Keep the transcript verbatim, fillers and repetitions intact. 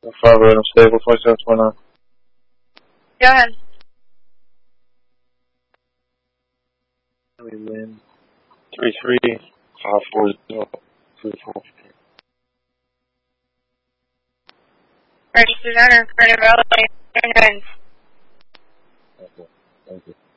Five rate unstable, twenty-seven twenty-nine. Go ahead. We win. Three three five four zero three four. Registered owner, Vernon Valley, Turn Okay, thank you.